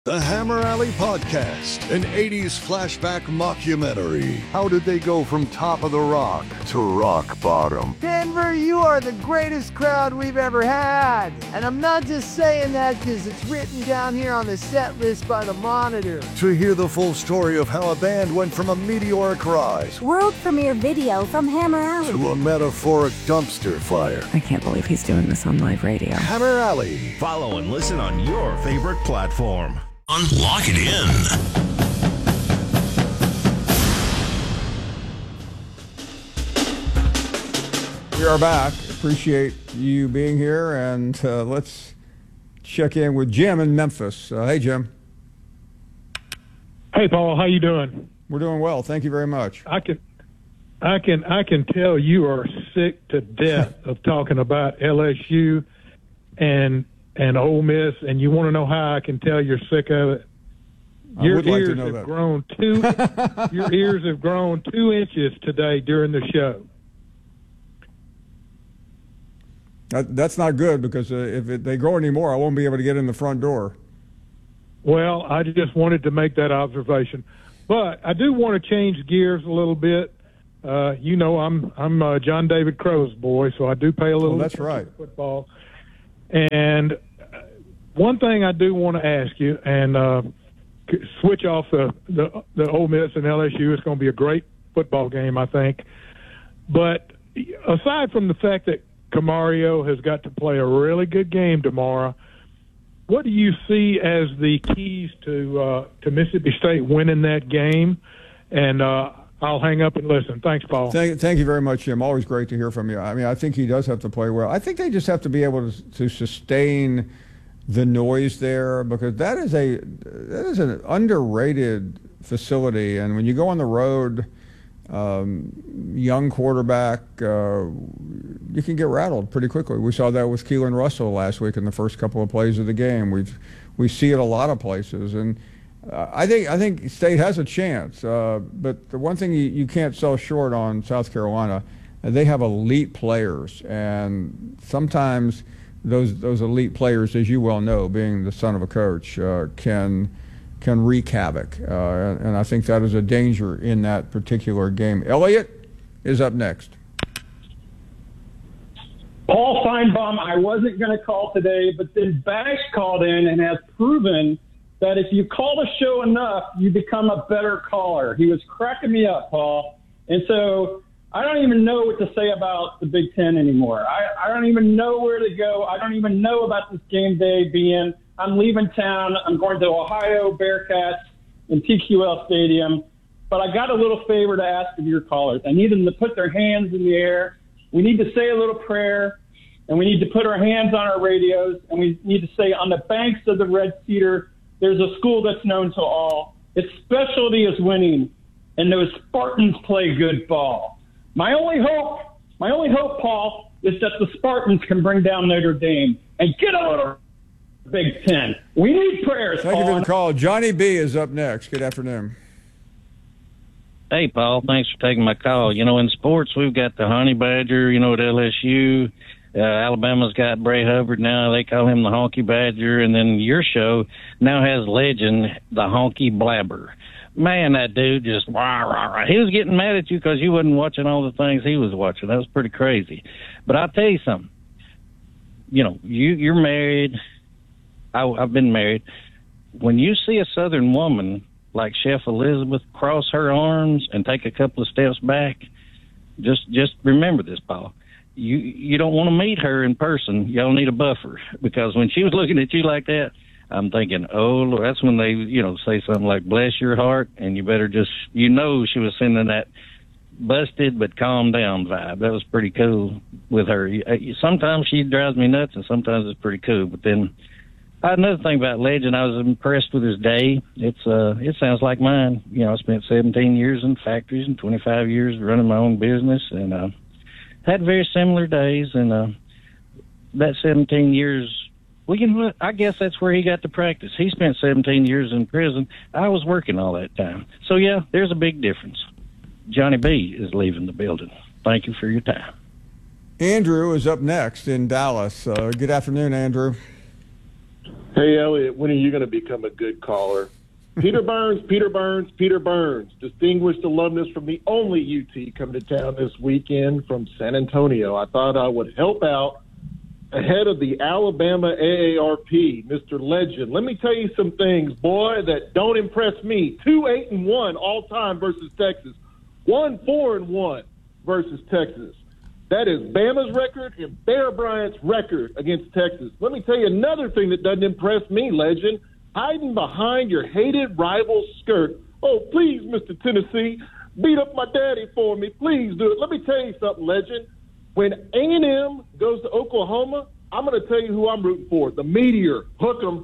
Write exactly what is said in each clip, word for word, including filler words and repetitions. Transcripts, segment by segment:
The Hammer Alley Podcast, an eighties flashback mockumentary. How did they go from top of the rock to rock bottom? Denver, you are the greatest crowd we've ever had. And I'm not just saying that because it's written down here on the set list by the Monitor. To hear the full story of how a band went from a meteoric rise, world premiere video from Hammer Alley, to a metaphoric dumpster fire. I can't believe he's doing this on live radio. Hammer Alley. Follow and listen on your favorite platform. Unlock it in. We are back. Appreciate you being here, and uh, let's check in with Jim in Memphis. Uh, hey, Jim. Hey, Paul. How you doing? We're doing well. Thank you very much. I can, I can, I can tell you are sick to death of talking about L S U and and Ole Miss, and you want to know how I can tell you're sick of it? Your I would like ears to know have that. grown two. Your ears have grown two inches today during the show. That, that's not good because uh, if it, they grow anymore, I won't be able to get in the front door. Well, I just wanted to make that observation, but I do want to change gears a little bit. Uh, you know, I'm I'm uh, John David Crow's boy, so I do pay a little. Oh, that's attention right. to football. And one thing I do want to ask you, and uh, switch off the, the the Ole Miss and L S U. It's going to be a great football game, I think. But aside from the fact that Camario has got to play a really good game tomorrow, what do you see as the keys to uh, to Mississippi State winning that game? And uh, I'll hang up and listen. Thanks, Paul. Thank, thank you very much, Jim. Always great to hear from you. I mean, I think he does have to play well. I think they just have to be able to, to sustain the noise there, because that is a that is an underrated facility. And when you go on the road, um, young quarterback, uh, you can get rattled pretty quickly. We saw that with Keelan Russell last week in the first couple of plays of the game. We we see it a lot of places, and uh, I think I think State has a chance. Uh, but the one thing you, you can't sell short on South Carolina, uh, they have elite players, and sometimes those those elite players, as you well know, being the son of a coach, uh, can can wreak havoc, uh, and, and I think that is a danger in that particular game. Elliot is up next. Paul Feinbaum, I wasn't going to call today, but then Bash called in and has proven that if you call the show enough, you become a better caller. He was cracking me up, Paul. And so I don't even know what to say about the Big Ten anymore. I, I don't even know where to go. I don't even know about this game day being. I'm leaving town. I'm going to Ohio Bearcats in T Q L Stadium. But I got a little favor to ask of your callers. I need them to put their hands in the air. We need to say a little prayer, and we need to put our hands on our radios, and we need to say, on the banks of the Red Cedar, there's a school that's known to all. Its specialty is winning, and those Spartans play good ball. My only hope, my only hope, Paul, is that the Spartans can bring down Notre Dame and get out of the Big Ten. We need prayers, Thank Paul. you for the call. Johnny B is up next. Good afternoon. Hey, Paul, thanks for taking my call. You know, in sports, we've got the Honey Badger, you know, at L S U. Uh, Alabama's got Bray Hubbard now. They call him the Honky Badger. And then your show now has legend, the Honky Blabber. Man, that dude just, rah, rah, rah. He was getting mad at you because you wasn't watching all the things he was watching. That was pretty crazy. But I'll tell you something. You know, you, you're married. I, I've been married. When you see a Southern woman like Chef Elizabeth cross her arms and take a couple of steps back, just just remember this, Paul. You you don't want to meet her in person. Y'all need a buffer, because when she was looking at you like that, I'm thinking, oh, Lord, that's when they, you know, say something like, bless your heart, and you better just, you know, she was sending that busted but calm down vibe. That was pretty cool with her. Sometimes she drives me nuts, and sometimes it's pretty cool. But then uh, another thing about Legend, I was impressed with his day. It's uh, it sounds like mine. You know, I spent seventeen years in factories and twenty-five years running my own business, and uh, had very similar days. And uh, that seventeen years, well, you know what? I guess that's where he got to practice. He spent seventeen years in prison. I was working all that time. So, yeah, there's a big difference. Johnny B is leaving the building. Thank you for your time. Andrew is up next in Dallas. Uh, good afternoon, Andrew. Hey, Elliot, when are you going to become a good caller? Peter Burns, Peter Burns, Peter Burns, distinguished alumnus from the only U T coming to town this weekend from San Antonio. I thought I would help out ahead of the Alabama A A R P, Mister Legend. Let me tell you some things, boy, that don't impress me. Two eight and one all time versus Texas. One four and one versus Texas. That is Bama's record and Bear Bryant's record against Texas. Let me tell you another thing that doesn't impress me, Legend. Hiding behind your hated rival's skirt. Oh, please, Mister Tennessee, beat up my daddy for me. Please do it. Let me tell you something, Legend. When A and M goes to Oklahoma, I'm going to tell you who I'm rooting for. The Meteor. Hook 'em.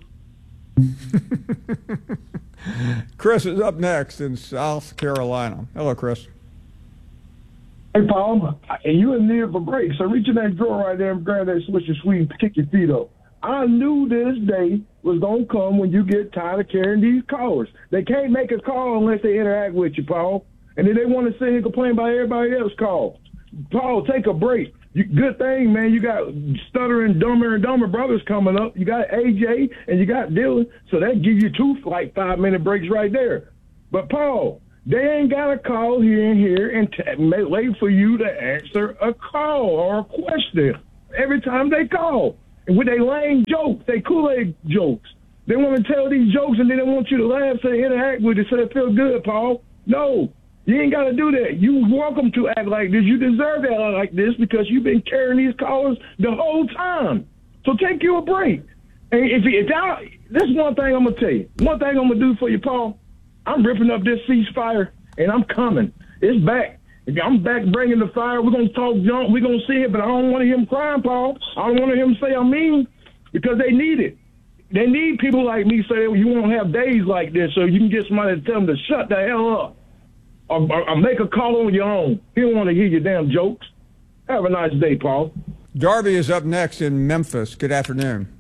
Chris is up next in South Carolina. Hello, Chris. Hey, Paul, and you in need of a break, so reach in that drawer right there and grab that Swisher Sweet and kick your feet up. I knew this day was going to come when you get tired of carrying these callers. They can't make a call unless they interact with you, Paul. And then they want to sit here and complain about everybody else's calls. Paul, take a break. You, good thing, man. You got stuttering, dumber and dumber brothers coming up. You got A J and you got Dylan. So that gives you two like five-minute breaks right there. But, Paul, they ain't got to call here and here and t- wait for you to answer a call or a question every time they call. And with their lame jokes, they Kool-Aid jokes. They want to tell these jokes and then they want you to laugh so they interact with it so they feel good, Paul. No, you ain't got to do that. You welcome to act like this. You deserve to act like this because you've been carrying these callers the whole time. So take you a break. And if, if I, this is one thing I'm going to tell you. One thing I'm going to do for you, Paul, I'm ripping up this ceasefire and I'm coming. It's back. I'm back bringing the fire. We're going to talk junk. We're going to see it, but I don't want to hear him crying, Paul. I don't want to hear him say I'm mean because they need it. They need people like me say you won't have days like this so you can get somebody to tell them to shut the hell up or, or, or make a call on your own. He don't want to hear your damn jokes. Have a nice day, Paul. Darby is up next in Memphis. Good afternoon.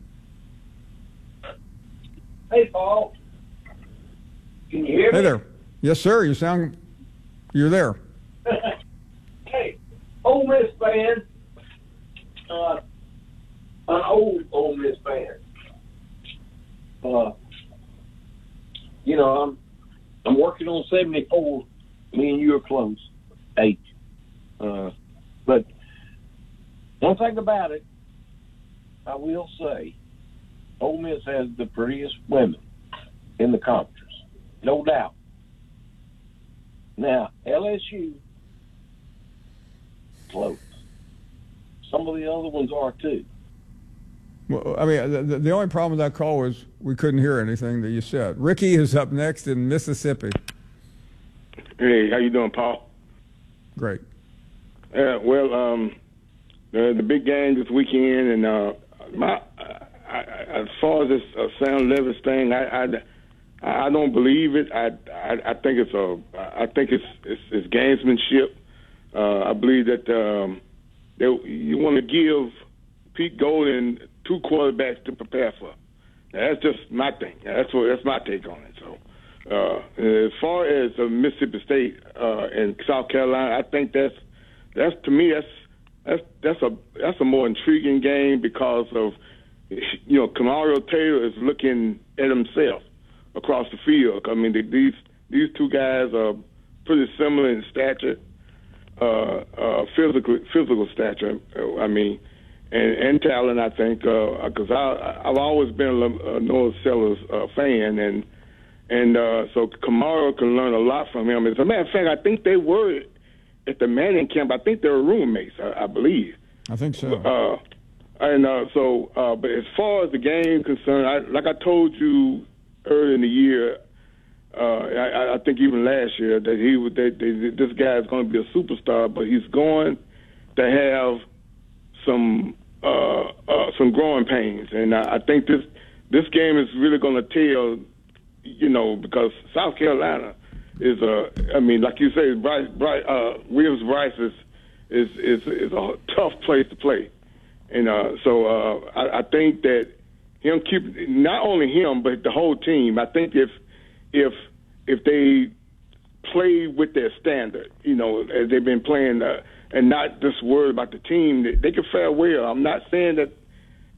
Hey, Paul. Can you hear me? Hey there. Yes, sir. You sound, you're there. Hey, Ole Miss fan, uh, an old Ole Miss fan. Uh, you know, I'm I'm working on seventy-four. Me and you are close, eight. Uh, but one thing about it, I will say, Ole Miss has the prettiest women in the conference, no doubt. Now, L S U. Close. Some of the other ones are too. Well, I mean, the, the only problem with that call was we couldn't hear anything that you said. Ricky is up next in Mississippi. Hey, how you doing, Paul? Great. Uh, well, um, the, the big game this weekend, and uh, my I, I, as far as this uh, Sam Levis thing, I, I I don't believe it. I I, I think it's a I think it's it's, it's gamesmanship. Uh, I believe that um, they, you want to give Pete Golding two quarterbacks to prepare for. Now, that's just my thing. That's what that's my take on it. So, uh, as far as uh, Mississippi State uh, and South Carolina, I think that's that's to me that's that's that's a that's a more intriguing game because of you know Kamario Taylor is looking at himself across the field. I mean, the, these these two guys are pretty similar in stature. Uh, uh, physical physical stature, I mean, and, and talent, I think, because uh, I I've always been a Noah Sellers uh, fan, and and uh, so Kamara can learn a lot from him. As a matter of fact, I think they were at the Manning camp. I think they were roommates, I, I believe. I think so. Uh, and uh, so, uh, but as far as the game concerned, I, like I told you earlier in the year. Uh, I, I think even last year that he would, they, they, this guy is going to be a superstar, but he's going to have some uh, uh, some growing pains, and I, I think this this game is really going to tell, you know, because South Carolina is a, I mean, like you say, Bryce, Bryce, uh, Williams Bryce is is, is is a tough place to play, and uh, so uh, I, I think that him keep not only him but the whole team. I think if If if they play with their standard, you know, as they've been playing, uh, and not just worry about the team, they, they can fare well. I'm not saying that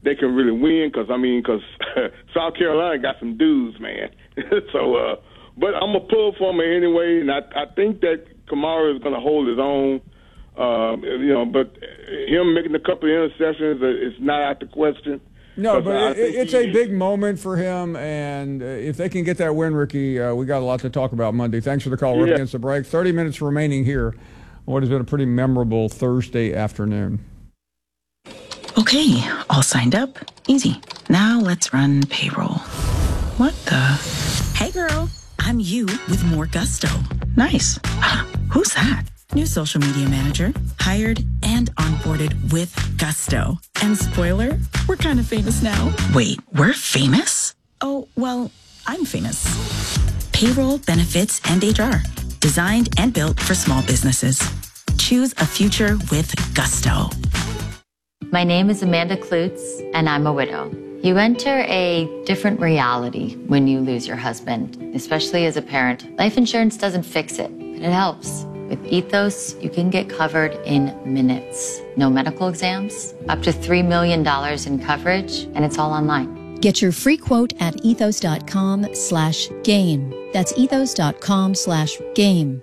they can really win. Because I mean, because South Carolina got some dudes, man. so, uh, but I'm gonna pull for him anyway, and I, I think that Kamara is gonna hold his own. Uh, you know, but him making a couple of interceptions is not out the question. No, but it, it's a big moment for him, and uh, if they can get that win, Ricky, uh, we got a lot to talk about Monday. Thanks for the call. We're Yeah. against the break. thirty minutes remaining here. What has been a pretty memorable Thursday afternoon. Okay, all signed up. Easy. Now let's run payroll. What the? Hey girl, I'm you with more gusto. Nice. Who's that? New social media manager, hired and onboarded with gusto. And spoiler, we're kind of famous now. Wait, we're famous? Oh, well, I'm famous. Payroll, benefits, and H R. Designed and built for small businesses. Choose a future with gusto. My name is Amanda Klutz, and I'm a widow. You enter a different reality when you lose your husband, especially as a parent. Life insurance doesn't fix it, but it helps. With Ethos, you can get covered in minutes. No medical exams, up to three million dollars in coverage, and it's all online. Get your free quote at ethos.com slash game. That's ethos.com slash game.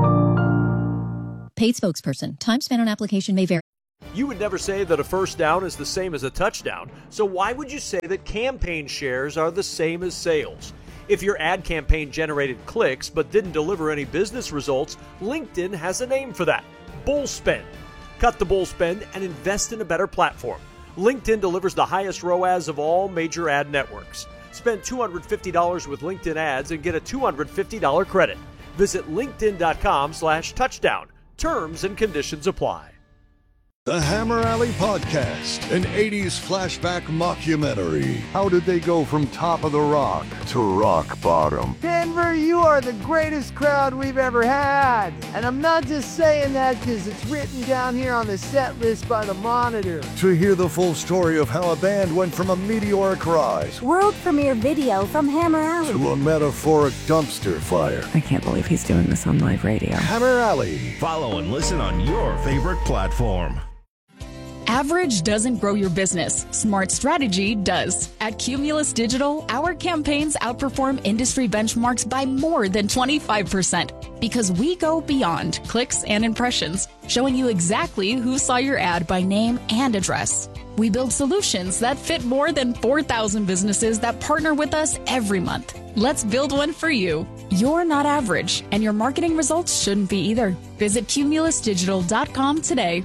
Paid spokesperson. Time spent on application may vary. You would never say that a first down is the same as a touchdown, so why would you say that campaign shares are the same as sales? If your ad campaign generated clicks but didn't deliver any business results, LinkedIn has a name for that: bull spend. Cut the bull spend and invest in a better platform. LinkedIn delivers the highest R O A S of all major ad networks. Spend two hundred fifty dollars with LinkedIn ads and get a two hundred fifty dollars credit. Visit linkedin.com slash touchdown. Terms and conditions apply. The Hammer Alley Podcast, an eighties flashback mockumentary. How did they go from top of the rock to rock bottom? Denver, you are the greatest crowd we've ever had. And I'm not just saying that because it's written down here on the set list by the Monitor. To hear the full story of how a band went from a meteoric rise World premiere video from Hammer Alley. to a metaphoric dumpster fire. I can't believe he's doing this on live radio. Hammer Alley. Follow and listen on your favorite platform. Average doesn't grow your business. Smart strategy does. At Cumulus Digital, our campaigns outperform industry benchmarks by more than twenty-five percent because we go beyond clicks and impressions, showing you exactly who saw your ad by name and address. We build solutions that fit more than four thousand businesses that partner with us every month. Let's build one for you. You're not average, and your marketing results shouldn't be either. Visit cumulus digital dot com today.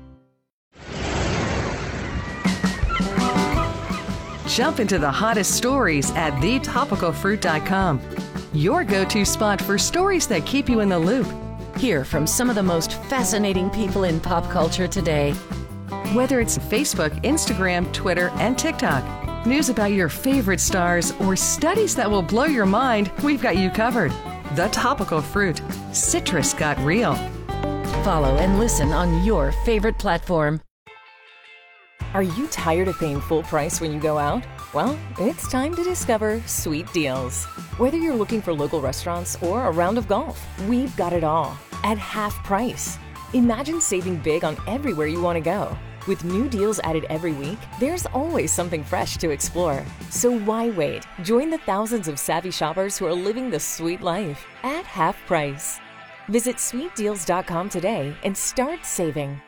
Jump into the hottest stories at the topical fruit dot com. Your go-to spot for stories that keep you in the loop. Hear from some of the most fascinating people in pop culture today. Whether it's Facebook, Instagram, Twitter, and TikTok, news about your favorite stars, or studies that will blow your mind, we've got you covered. The Topical Fruit. Citrus got real. Follow and listen on your favorite platform. Are you tired of paying full price when you go out? Well, it's time to discover Sweet Deals. Whether you're looking for local restaurants or a round of golf, we've got it all at half price. Imagine saving big on everywhere you want to go. With new deals added every week, there's always something fresh to explore. So why wait? Join the thousands of savvy shoppers who are living the sweet life at half price. Visit sweet deals dot com today and start saving.